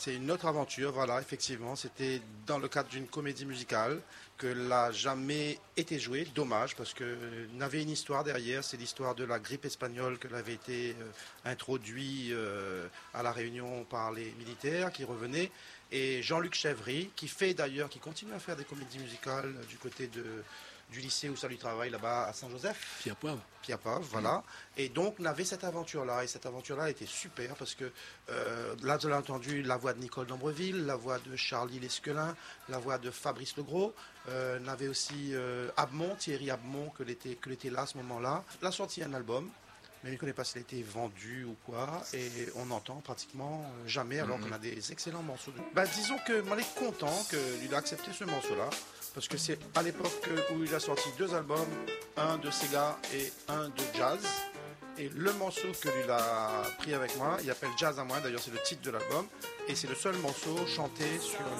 C'est une autre aventure, voilà, effectivement. C'était dans le cadre d'une comédie musicale que n'a jamais été jouée. Dommage, parce qu'il avait une histoire derrière. C'est l'histoire de la grippe espagnole que avait été introduit à La Réunion par les militaires qui revenaient. Et Jean-Luc Chèvry, qui continue à faire des comédies musicales du côté du lycée où ça lui travaille là-bas à Saint-Joseph. Pierre Poivre. Pierre Poivre, voilà. Et donc, on avait cette aventure-là. Et cette aventure-là était super parce que là, vous avez entendu la voix de Nicole d'Ambreville, la voix de Charlie Lesquelin, la voix de Fabrice Legros. On avait aussi Thierry Abmont, que l'était là à ce moment-là. Il a sorti un album. Mais je ne connais pas s'il a été vendu ou quoi, et on n'entend pratiquement jamais, alors qu'on a des excellents morceaux. Disons que moi, je suis content qu'il a accepté ce morceau-là, parce que c'est à l'époque où il a sorti 2 albums, un de Sega et un de jazz. Et le morceau que lui a pris avec moi, il appelle Jazz à moi, d'ailleurs c'est le titre de l'album, et c'est le seul morceau chanté sur